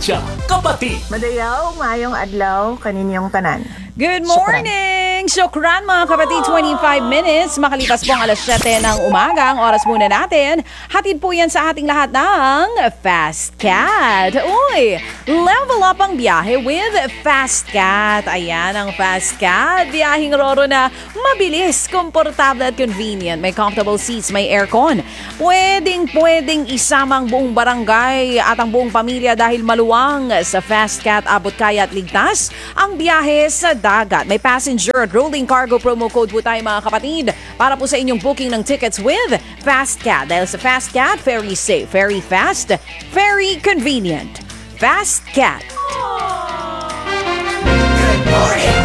Radyo Kapatid. Madayaw, mayong adlaw, kaninyong tanan. Good morning! Syukran mga kapatid, 25 minutes. Makalipas po ang alas 7 ng umaga. Ang oras muna natin. Hatid po yan sa ating lahat ng Fast Cat. Uy, level up ang biyahe with Fast Cat. Ayan ang Fast Cat. Biyaheng roro na mabilis, komportable at convenient. May comfortable seats, may aircon. Pwedeng isama ang buong barangay at ang buong pamilya dahil maluwang. Sa Fast Cat, abot kaya at ligtas ang biyahe sa dagat. May passenger at rolling cargo promo code po tayo mga kapatid para po sa inyong booking ng tickets with Fast Cat. Dahil sa Fast Cat, very safe, very fast, very convenient. Fast Cat. Good morning.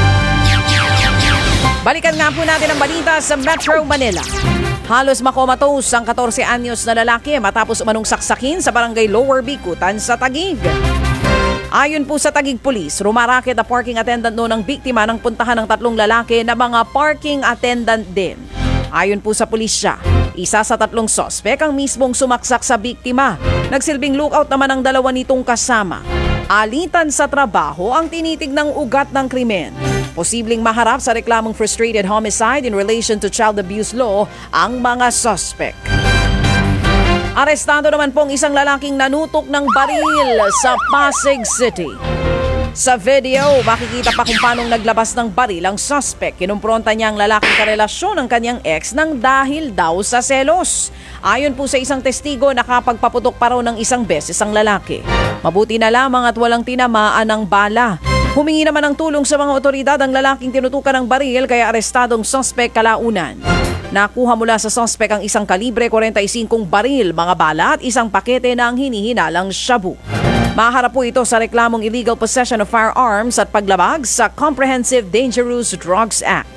Balikan nga po natin ang balita sa Metro Manila. Halos makomatos ang 14 anyos na lalaki matapos umanong saksakin sa barangay Lower Bikutan sa Taguig. Ayon po sa Taguig Police, rumaraket na parking attendant noon ang biktima ng puntahan ng 3 lalaki na mga parking attendant din. Ayon po sa pulisya, isa sa 3 sospek ang mismong sumaksak sa biktima. Nagsilbing lookout naman ang 2 nitong kasama. Alitan sa trabaho ang tinitignang ugat ng krimen. Posibleng maharap sa reklamong frustrated homicide in relation to child abuse law ang mga sospek. Arestado naman pong isang lalaking nanutok ng baril sa Pasig City. Sa video, makikita pa kung paanong naglabas ng baril ang suspect. Kinumpronta niya ang lalaking karelasyon ng kanyang ex nang dahil daw sa selos. Ayon po sa isang testigo, nakapagpaputok pa raw ng isang beses ang lalaki. Mabuti na lamang at walang tinamaan ng bala. Humingi naman ng tulong sa mga otoridad ang lalaking tinutukan ng baril kaya arestadong suspect kalaunan. Nakuha mula sa suspect ang isang kalibre 45 baril, mga bala at isang pakete ng hinihinalang shabu. Maharap po ito sa reklamong illegal possession of firearms at paglabag sa Comprehensive Dangerous Drugs Act.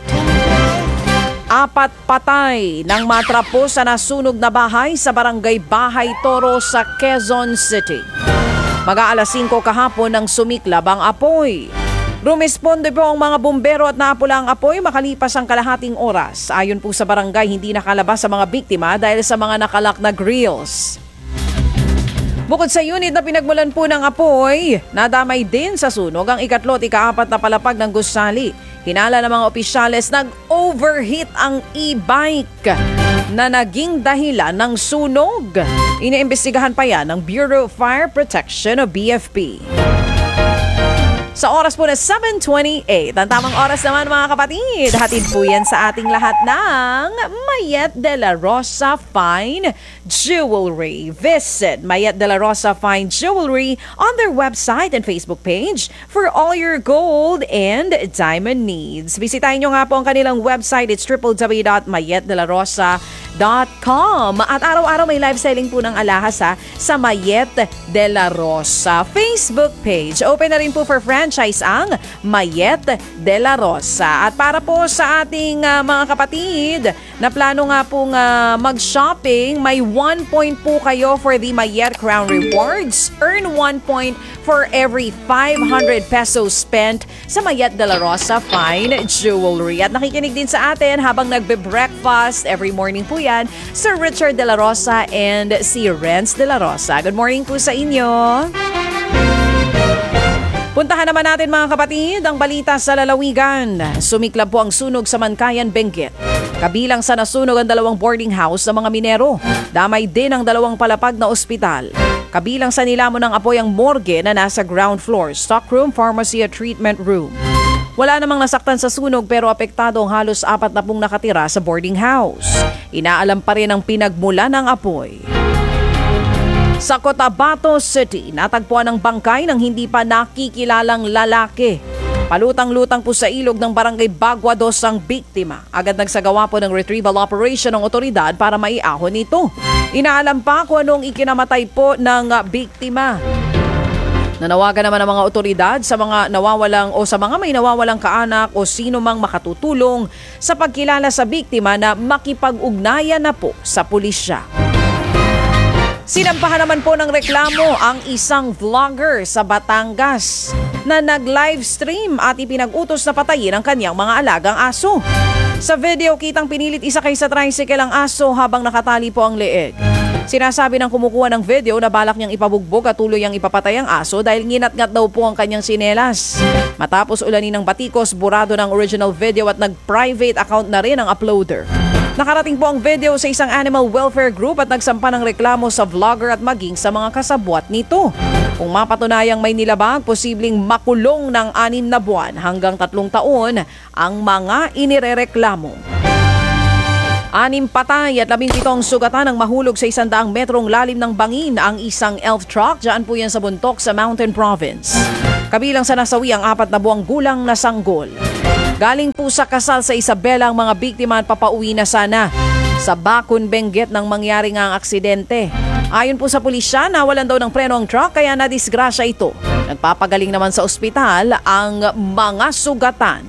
4 patay ng matrapo sa nasunog na bahay sa barangay Bahay Toro sa Quezon City. Mag-aalas 5 kahapon nang sumiklab ang apoy. Rumesponde po ang mga bumbero at naapula ang apoy makalipas ang kalahating oras. Ayon po sa barangay, hindi nakalabas sa mga biktima dahil sa mga nakalak na grills. Bukod sa unit na pinagmulan po ng apoy, nadamay din sa sunog ang 3 at 4 na palapag ng gusali. Hinala ng mga opisyales, nag-overheat ang e-bike na naging dahilan ng sunog. Iniimbestigahan pa yan ng Bureau of Fire Protection o BFP. Sa oras po na 7:28, ang tamang oras naman mga kapatid, hatid po yan sa ating lahat ng Mayet de la Rosa Fine Jewelry. Visit Mayet de la Rosa Fine Jewelry on their website and Facebook page for all your gold and diamond needs. Bisitahin nyo nga po ang kanilang website, it's www.mayetdelarosa.com. At araw-araw may live selling po ng alahas sa Mayet de la Rosa Facebook page. Open na rin po for franchise ang Mayet de la Rosa. At para po sa ating mga kapatid na plano nga pong mag-shopping, may 1 point po kayo for the Mayet Crown Rewards. Earn 1 point for every 500 pesos spent sa Mayet de la Rosa Fine Jewelry. At nakikinig din sa atin habang nagbe-breakfast every morning po yan, Sir Richard de la Rosa and si Renz de la Rosa. Good morning po sa inyo. Puntahan naman natin mga kapatid ang balita sa lalawigan. Sumiklab po ang sunog sa Mankayan, Benguet. Kabilang sa nasunog ang 2 boarding house ng mga minero. Damay din ang 2 palapag na ospital. Kabilang sa nilamon ng apoy ang morgue na nasa ground floor, stockroom, pharmacy at treatment room. Wala namang nasaktan sa sunog pero apektado ang halos 40 nakatira sa boarding house. Inaalam pa rin ang pinagmula ng apoy. Sa Cotabato City, natagpuan ang bangkay ng hindi pa nakikilalang lalaki. Palutang-lutang po sa ilog ng barangay Bagua 2 ang biktima. Agad nagsagawa po ng retrieval operation ng otoridad para maiahon ito. Inaalam pa kung anong ikinamatay po ng biktima. Nanawagan naman ang mga otoridad sa mga nawawalang o sa mga may nawawalang kaanak o sino mang makatutulong sa pagkilala sa biktima na makipag-ugnayan na po sa pulisya. Sinampahan naman po ng reklamo ang isang vlogger sa Batangas na nag-livestream at ipinag-utos na patayin ang kanyang mga alagang aso. Sa video, kitang pinilit isakay sa tricycle ang aso habang nakatali po ang leeg. Sinasabi ng kumukuha ng video na balak niyang ipabugbog at tuluyang ipapatay ang aso dahil nginat-ngat daw po ang kanyang sinelas. Matapos ulanin ng batikos, burado ng original video at nag-private account na rin ang uploader. Nakarating po ang video sa isang animal welfare group at nagsampa ng reklamo sa vlogger at maging sa mga kasabwat nito. Kung mapatunayang may nilabag, posibleng makulong ng 6 na buwan hanggang 3 taon ang mga inirereklamo. 6 patay at 17 sugatan ang mahulog sa 100 metrong lalim ng bangin ang isang elf truck. Diyan po yan sa bundok sa Mountain Province. Kabilang sa nasawi ang 4 na buwang gulang na sanggol. Galing po sa kasal sa Isabela ang mga biktima at papauwi na sana. Sa Bakun, Benguet nang mangyari nga ang aksidente. Ayon po sa pulisya, nawalan daw ng preno ang truck kaya nadisgrasya ito. Nagpapagaling naman sa ospital ang mga sugatan.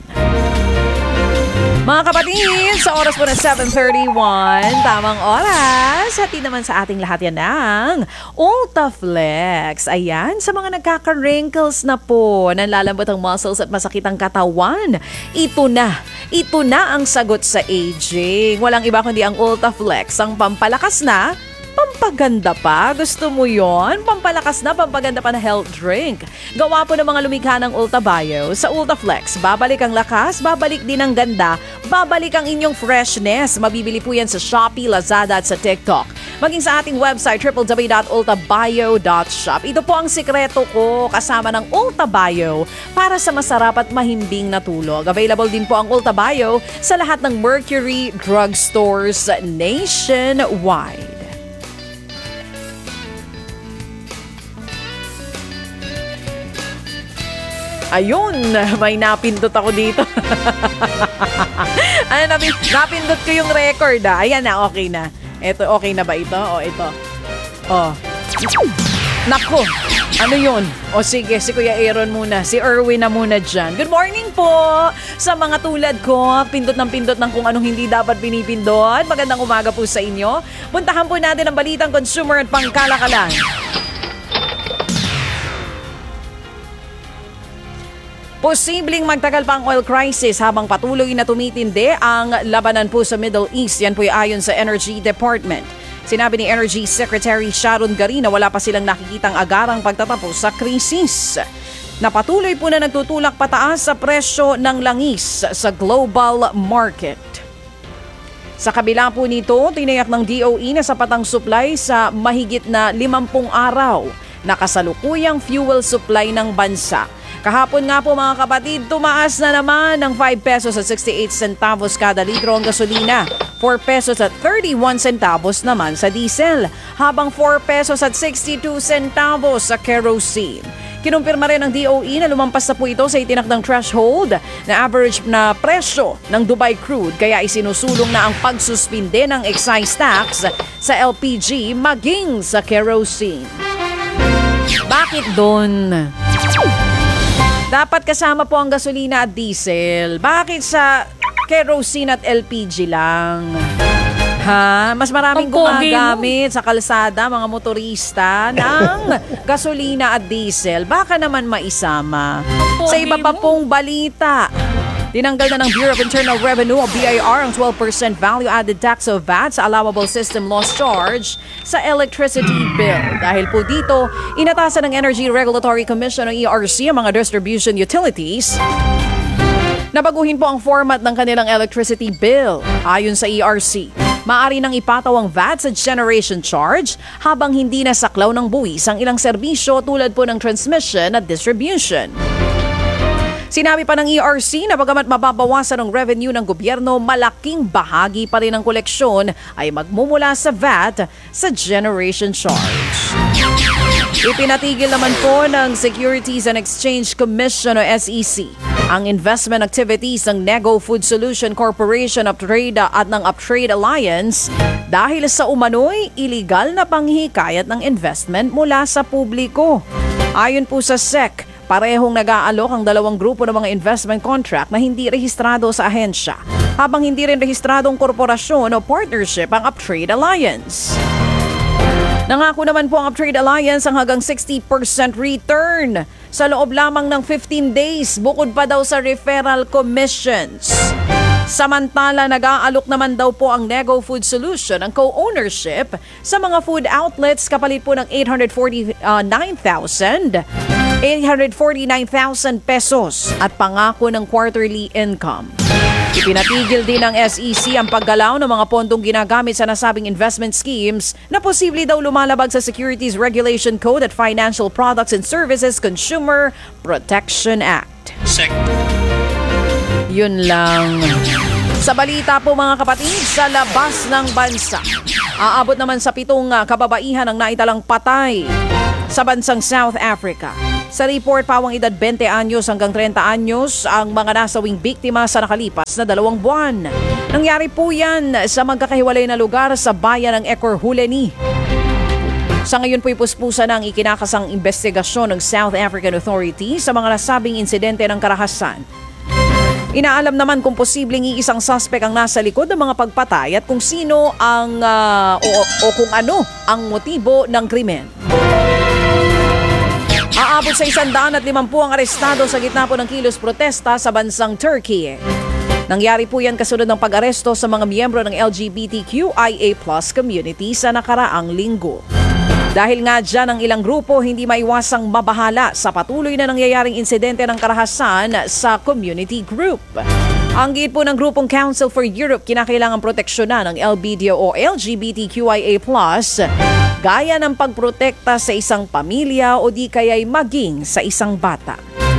Mga kapatid, sa oras po na 7:31, tamang oras. Hatid naman sa ating lahat yan ng Ultaflex. Ayan, sa mga nagkaka-wrinkles na po, nanlalambot ang muscles at masakit ang katawan. Ito na ang sagot sa aging. Walang iba kundi ang Ultaflex, ang pampalakas na, pampaganda pa. Gusto mo yon? Pampalakas na, pampaganda pa na health drink. Gawa po ng mga lumikha ng Ultabio. Sa Ultaflex, babalik ang lakas, babalik din ang ganda, babalik ang inyong freshness. Mabibili po yan sa Shopee, Lazada at sa TikTok. Maging sa ating website, www.ultabio.shop. Ito po ang sikreto ko kasama ng Ultabio para sa masarap at mahimbing na tulog. Available din po ang Ultabio sa lahat ng Mercury drugstores nationwide. Ayun, may napindot ako dito. Napindot ko yung record. Ayan na, okay na. Ito, okay na ba ito? O, ito. O. Nako, ano yun? O sige, si Kuya Aaron muna. Si Erwin na muna dyan. Good morning po sa mga tulad ko. Pindot ng kung anong hindi dapat pinipindot. Magandang umaga po sa inyo. Puntahan po natin ang balitang consumer at pangkalakalan. Posibleng magtagal pa ang oil crisis habang patuloy na tumitindi ang labanan po sa Middle East. Yan po ayon sa Energy Department. Sinabi ni Energy Secretary Sharon Garin na wala pa silang nakikitang agarang pagtatapos sa krisis. Napatuloy po na nagtutulak pataas sa presyo ng langis sa global market. Sa kabila po nito, tiniyak ng DOE na sapat ang supply sa mahigit na 50 araw na kasalukuyang fuel supply ng bansa. Kahapon nga po mga kapatid, tumaas na naman ng 5 pesos at 68 centavos kada litro ang gasolina. 4 pesos at 31 centavos naman sa diesel. Habang 4 pesos at 62 centavos sa kerosene. Kinumpirma rin ng DOE na lumampas na po ito sa itinakdang threshold na average na presyo ng Dubai crude. Kaya isinusulong na ang pagsuspinde ng excise tax sa LPG maging sa kerosene. Bakit doon? Dapat kasama po ang gasolina at diesel. Bakit sa kerosene at LPG lang? Ha? Mas maraming gumagamit sa kalsada, mga motorista, ng gasolina at diesel. Baka naman maisama. Sa iba pa pong balita, tinanggal na ng Bureau of Internal Revenue o BIR ang 12% value-added tax o VAT sa allowable system loss charge sa electricity bill. Dahil po dito, inatasan ng Energy Regulatory Commission o ERC ang mga distribution utilities na baguhin po ang format ng kanilang electricity bill. Ayon sa ERC, maaari nang ipataw ang VAT sa generation charge habang hindi nasaklaw ng buwis ang ilang serbisyo tulad po ng transmission at distribution. Sinabi pa ng ERC na bagamat mababawasan ang revenue ng gobyerno, malaking bahagi pa rin ng koleksyon ay magmumula sa VAT sa generation charge. Ipinatigil naman po ng Securities and Exchange Commission o SEC ang investment activities ng Nego Food Solution Corporation Uptrade at ng Uptrade Alliance dahil sa umano'y iligal na panghikayat ng investment mula sa publiko. Ayon po sa SEC, parehong nag-aalok ang dalawang grupo ng mga investment contract na hindi rehistrado sa ahensya, habang hindi rin rehistradong korporasyon o partnership ang Uptrade Alliance. Nangako naman po ang Uptrade Alliance ang hanggang 60% return sa loob lamang ng 15 days, bukod pa daw sa referral commissions. Samantala, nag-aalok naman daw po ang Nego Food Solution ng co-ownership sa mga food outlets kapalit po ng 849,000 pesos at pangako ng quarterly income. Ipinatigil din ng SEC ang paggalaw ng mga pondong ginagamit sa nasabing investment schemes na posible daw lumalabag sa Securities Regulation Code at Financial Products and Services Consumer Protection Act. Yun lang. Sa balita po mga kapatid, sa labas ng bansa, aabot naman sa 7 kababaihan ang naitalang patay sa bansang South Africa. Sa report, pawang edad 20 anyos hanggang 30 anyos ang mga nasawing biktima sa nakalipas na 2 buwan. Nangyari po yan sa magkakahiwalay na lugar sa bayan ng Ekurhuleni. Sa ngayon po'y puspusan ang ikinakasang investigasyon ng South African Authority sa mga nasabing insidente ng karahasan. Inaalam naman kung posibleng iisang suspect ang nasa likod ng mga pagpatay at kung sino ang o kung ano ang motibo ng krimen. Aabot sa 150 ang arestado sa gitna po ng kilos protesta sa bansang Turkey. Nangyari po yan kasunod ng pag-aresto sa mga miyembro ng LGBTQIA+ community sa nakaraang linggo. Dahil nga dyan ang ilang grupo hindi maiwasang mabahala sa patuloy na nangyayaring insidente ng karahasan sa community group. Ang gid po ng grupong Council for Europe, kinakailangan proteksyonan ng LBDO o LGBTQIA+, gaya ng pagprotekta sa isang pamilya o di kaya'y maging sa isang bata.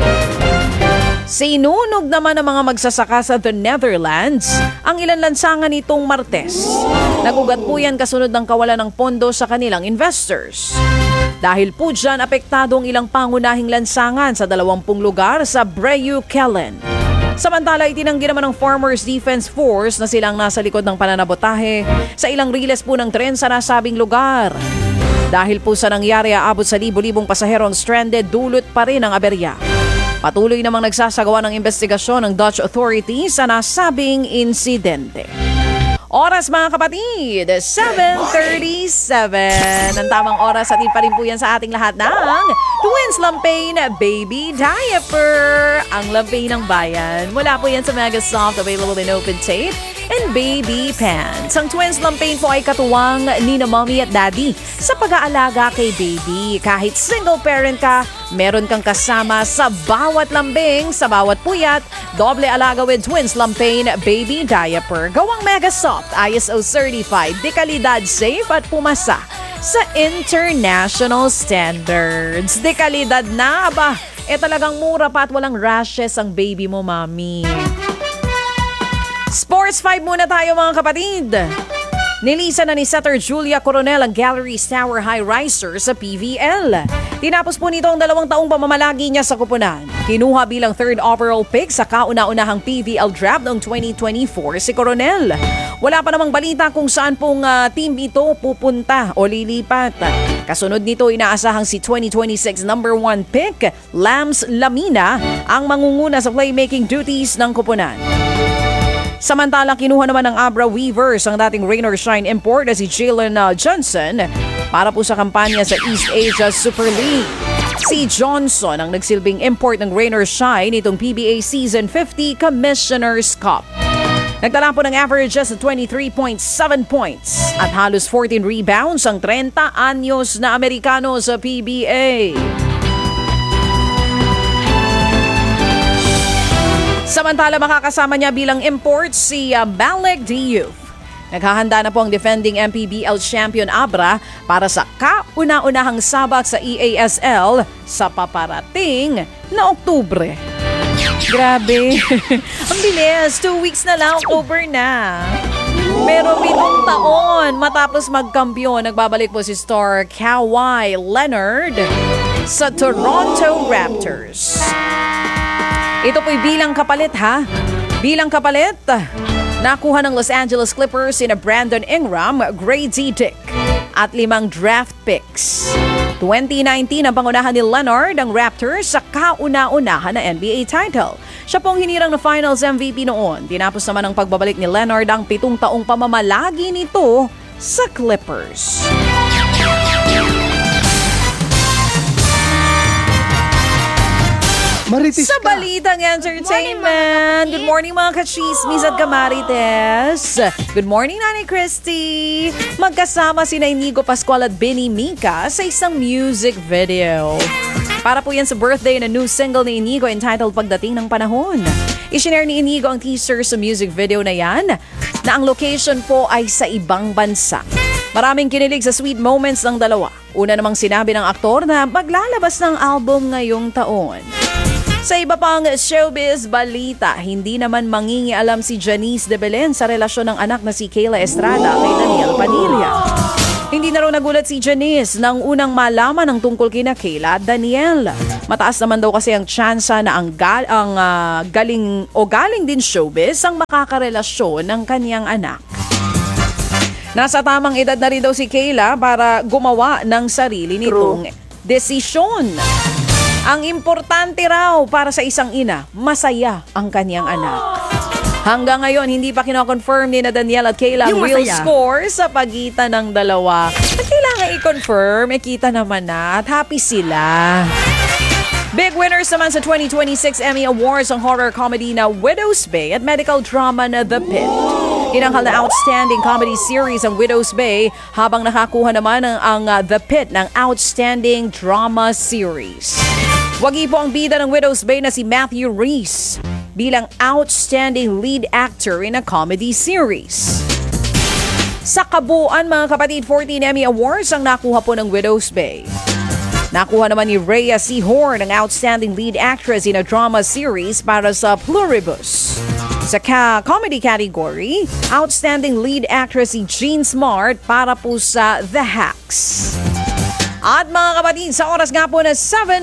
Sinunog naman ng mga magsasaka sa the Netherlands ang ilang lansangan nitong Martes. Nagugat po yan kasunod ng kawalan ng pondo sa kanilang investors. Dahil po dyan, apektado ang ilang pangunahing lansangan sa 20 lugar sa Breukelen. Samantala, itinanggi naman ng Farmers Defense Force na silang nasa likod ng pananabotahe sa ilang riles po ng tren sa nasabing lugar. Dahil po sa nangyari, aabot sa libo-libong pasahero ang stranded, dulot pa rin ang aberya. Patuloy namang nagsasagawa ng investigasyon ng Dutch authorities sa nasabing insidente. Oras mga kapatid, 7:37. Ang tamang oras at pa rin po yan sa ating lahat ng Twins Lampain Baby Diaper. Ang lampain ng bayan. Mula po yan sa Mega Soft, available in open tape and baby pants. Ang Twins Lampain po ay katuwang ni na mommy at daddy sa pag-aalaga kay baby. Kahit single parent ka, meron kang kasama sa bawat lambing, sa bawat puyat. Doble alaga with Twins Lampain Baby Diaper. Gawang Mega Soft, ISO certified, dekalidad safe at pumasa sa international standards. Dekalidad na ba? Talagang mura pa at walang rashes ang baby mo, mami. Sports 5 muna tayo mga kapatid. Nilisan na ni Setter Julia Coronel ang Gallery's Tower High Riser sa PVL. Tinapos po nito ang 2 taong pamamalagi niya sa kupunan. Kinuha bilang 3rd overall pick sa kauna-unahang PVL draft noong 2024 si Coronel. Wala pa namang balita kung saan pong team ito pupunta o lilipat. Kasunod nito, inaasahang si 2026 number 1 pick, Lams Lamina, ang mangunguna sa playmaking duties ng kupunan. Samantala, kinuha naman ng Abra Weavers ang dating Rain or Shine import na si Jalen Johnson para po sa kampanya sa East Asia Super League. Si Johnson ang nagsilbing import ng Rain or Shine itong PBA Season 50 Commissioner's Cup. Nagtala po ng averages sa 23.7 points at halos 14 rebounds ang 30 anyos na Amerikano sa PBA. Samantala, makakasama niya bilang import si Malek Diouf. Naghahanda na po ang defending MPBL champion Abra para sa kauna-unahang sabak sa EASL sa paparating na Oktubre. Grabe, ang bilis, 2 weeks na lang, October na. Pero 7 taon matapos magkampiyon, nagbabalik po si star Kawhi Leonard sa Toronto Raptors. Ito po'y bilang kapalit ha. Bilang kapalit, nakuha ng Los Angeles Clippers sina Brandon Ingram, Grady Dick at 5 draft picks. 2019 ang pangunahan ni Leonard ang Raptors sa kauna-unahan na NBA title. Siya pong hinirang na Finals MVP noon. Tinapos naman ang pagbabalik ni Leonard ang 7 taong pamamalagi nito sa Clippers. Marites Sa ka. Balitang Entertainment. Good morning mga kachismis at kamarites. Good morning, Nanay Christy. Magkasama sina Inigo Pascual at Benny Mika sa isang music video. Para po yan sa birthday na new single ni Inigo entitled Pagdating ng Panahon. I-share ni Inigo ang teaser sa music video na yan na ang location po ay sa ibang bansa. Maraming kinilig sa sweet moments ng dalawa. Una namang sinabi ng aktor na maglalabas ng album ngayong taon. Sa iba pang showbiz balita, hindi naman mangingialam si Janice de Belen sa relasyon ng anak na si Kayla Estrada kay Daniel Padilla. Hindi na raw nagulat si Janice nang unang malaman ng tungkol kina Kayla at Daniel. Mataas naman daw kasi ang tsansa na galing din showbiz ang makakarelasyon ng kanyang anak. Nasa tamang edad na rin daw si Kayla para gumawa ng sarili nitong desisyon. Ang importante raw para sa isang ina, masaya ang kanyang anak. Hanggang ngayon, hindi pa kinoconfirm ni na Daniel at Kayla ang real score sa pagitan ng dalawa. At kailangan i-confirm, kita naman na at happy sila. Big winners naman sa 2026 Emmy Awards ang horror comedy na Widow's Bay at medical drama na The Pit. Tinangkal na Outstanding Comedy Series ang Widow's Bay habang nakakuha naman ang The Pit ng Outstanding Drama Series. Wagi po ang bida ng Widow's Bay na si Matthew Rhys bilang Outstanding Lead Actor in a Comedy Series. Sa kabuuan mga kapatid, 14 Emmy Awards ang nakuha po ng Widow's Bay. Nakuha naman ni Rhea Seahorn ang Outstanding Lead Actress in a Drama Series para sa Pluribus. Sa comedy category, Outstanding Lead Actress si Jean Smart para po sa The Hacks. At mga kapatid, sa oras nga po na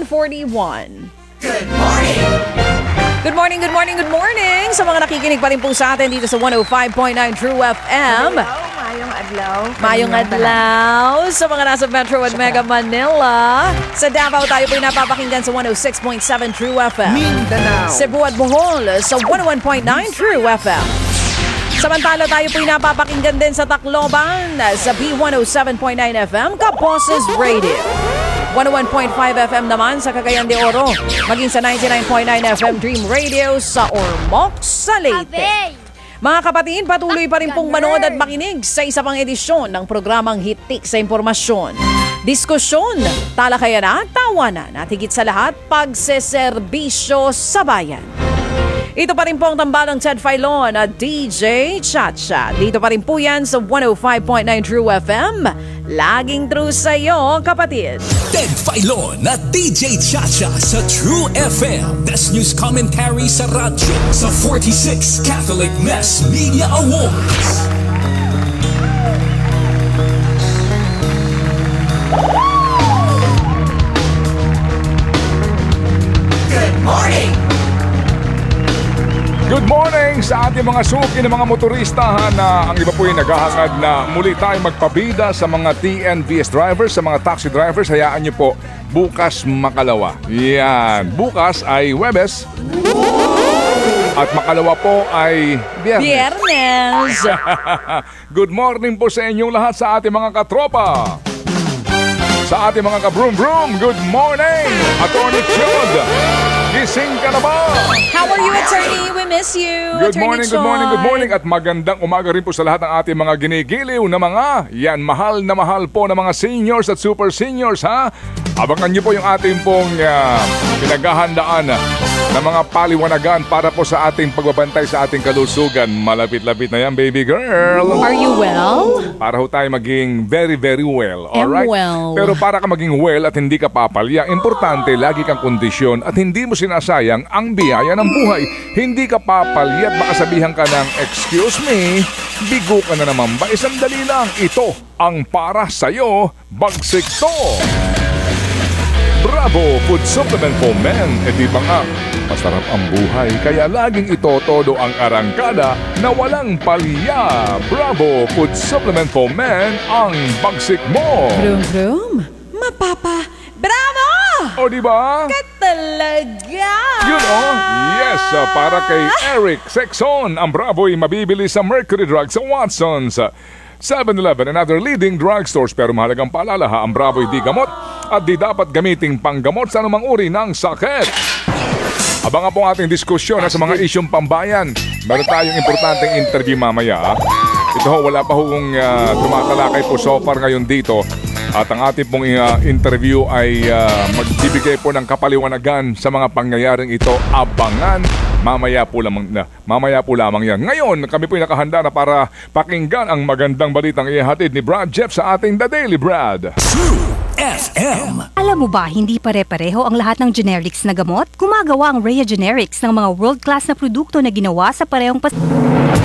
7:41. Good morning! Good morning, good morning, good morning sa mga nakikinig pa rin po sa atin dito sa 105.9 True FM. Mayong adlaw. Mayong adlaw sa mga nasa Metro at Mega Manila. Sa Davao tayo po napapakinggan sa 106.7 True FM. Mindanao. Cebu at Bohol sa 101.9 True FM. Samantala tayo po napapakinggan din sa Tacloban sa B107.9 FM Kaposes Radio. 101.5 FM naman sa Cagayan de Oro. Maging sa 99.9 FM Dream Radio sa Ormoc, sa Leyte. Mga kapatid, patuloy pa rin pong manood at makinig sa isa pang edisyon ng programang Hitik sa Impormasyon. Diskusyon, talakayan at tawanan at higit sa lahat, pagseserbisyo sa bayan. Ito pa rin po ang tambalang Ted Filon at DJ Chacha. Dito pa rin po yan sa 105.9 True FM. Laging true sa'yo, kapatid. Ted Filon at DJ Chacha sa True FM. Best News Commentary sa radyo sa 46 Catholic Mass Media Awards. Good morning! Good morning sa ating mga suki ng mga motorista na ang iba po ay naghahangad na muli tayo magpabida sa mga TNVS drivers, sa mga taxi drivers. Hayaan niyo po, bukas makalawa. Yan, bukas ay Huwebes at makalawa po ay Biyernes. Biyernes! Good morning po sa inyong lahat sa ating mga katropa. Sa ating mga ka-broom-broom, good morning! Attorney Chod, gising ka na ba? How are you, attorney? We miss you. Good Attorney morning, good morning, good Chod. morning at magandang umaga rin po sa lahat ng ating mga ginigiliw na mga mahal na mahal po na mga seniors at super seniors, ha? Abangan niyo po yung ating pong pinaghahandaan na mga paliwanagan para po sa ating pagbabantay sa ating kalusugan. Malapit-lapit na yan, baby girl. Are you well? Para ho tayo maging very, very well. Alright? well. Pero para ka maging well at hindi ka papalya, importante lagi kang kondisyon at hindi mo sinasayang ang biyaya ng buhay. Hindi ka papalya at baka sabihan ka ng, excuse me, bigo ka na naman ba? Sandali lang, ito ang para sa'yo, bagsik to. Bravo Food Supplement for Men. E di ba nga, masarap ang buhay, kaya laging ito todo ang arangkada na walang palya. Bravo Food Supplement for Men, ang bagsik mo. Vroom, vroom. Mapapa. Bravo! O di ba? Ka talaga! Yun yes, para kay Eric Sexon, ang Bravo'y mabibili sa Mercury Drug sa Watson's, 7-Eleven and other leading drugstores. Pero mahalagang paalala ha, ang Bravo'y di gamot at di dapat gamiting panggamot sa anumang uri ng sakit. Abangan po ang ating diskusyon sa mga isyong pambayan. Meron tayong importanteng interview mamaya. Ito ho, wala pa hong tumatalakay po so far ngayon dito. At ang ating pong interview ay magbibigay po ng kapaliwanagan sa mga pangyayaring ito. Abangan, mamaya po lamang yan. Ngayon, kami po ay nakahanda na para pakinggan ang magandang balitang ihatid ni Brad Jeff sa ating The Daily Brad. True FM. Alam mo ba, hindi pare-pareho ang lahat ng generics na gamot? Gumagawa ang Rhea Generics ng mga world-class na produkto na ginawa sa parehong